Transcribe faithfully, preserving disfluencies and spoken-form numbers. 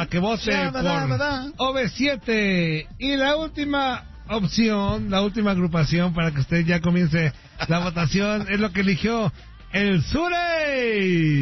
para que vote por O V siete. Y la última opción, la última agrupación para que usted ya comience la votación es lo que eligió el Surey.